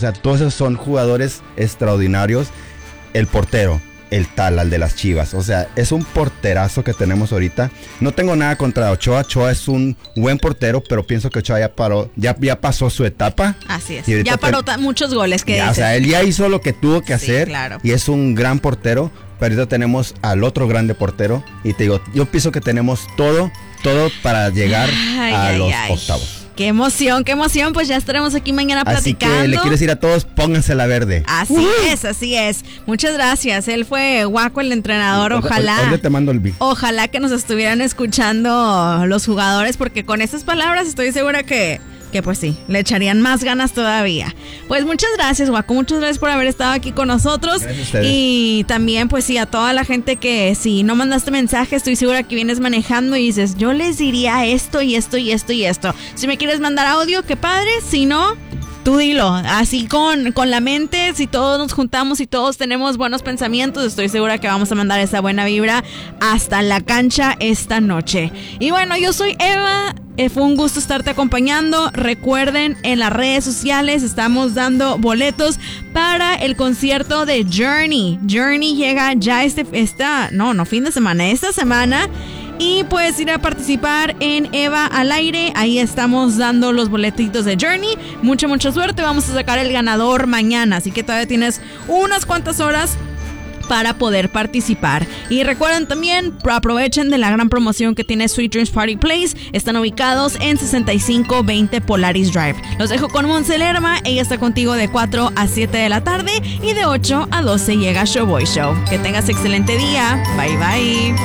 sea, todos esos son jugadores extraordinarios. El portero, el Tala, el de las Chivas, o sea, es un porterazo que tenemos ahorita. No tengo nada contra Ochoa. Ochoa es un buen portero, pero pienso que Ochoa ya pasó su etapa. Así es, ya paró muchos goles que o sea, él ya hizo lo que tuvo que hacer, claro. Y es un gran portero. Pero ahorita tenemos al otro grande portero, y te digo, yo pienso que tenemos todo para llegar a los octavos. Qué emoción, pues ya estaremos aquí mañana platicando. Así que le quiero decir a todos, pónganse la verde. Así es. Muchas gracias. Él fue Waco, el entrenador. Ojalá. ¿Dónde te mando el beat? Ojalá que nos estuvieran escuchando los jugadores, porque con esas palabras estoy segura que pues sí, le echarían más ganas todavía. Pues muchas gracias, Waco, muchas gracias por haber estado aquí con nosotros. Gracias a ustedes. Y también, pues sí, a toda la gente que si no mandaste mensaje, estoy segura que vienes manejando y dices, yo les diría esto y esto y esto y esto. Si me quieres mandar audio, qué padre, si no, tú dilo, así con la mente, si todos nos juntamos y todos tenemos buenos pensamientos, estoy segura que vamos a mandar esa buena vibra hasta la cancha esta noche. Y bueno, yo soy Eva, fue un gusto estarte acompañando. Recuerden, en las redes sociales estamos dando boletos para el concierto de Journey. Journey llega ya fin de semana, esta semana. Y puedes ir a participar en Eva al aire. Ahí estamos dando los boletitos de Journey. Mucha suerte. Vamos a sacar el ganador mañana. Así que todavía tienes unas cuantas horas para poder participar. Y recuerden también, aprovechen de la gran promoción que tiene Sweet Dreams Party Place. Están ubicados en 6520 Polaris Drive. Los dejo con Monse Lerma. Ella está contigo de 4 a 7 de la tarde. Y de 8 a 12 llega Showboy Show. Que tengas excelente día. Bye bye.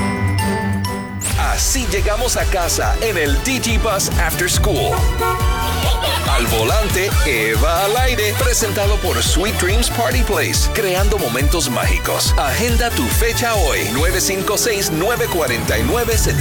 Así llegamos a casa en el DT Bus After School. Al volante, Eva al aire, presentado por Sweet Dreams Party Place, creando momentos mágicos. Agenda tu fecha hoy, 956-949-70.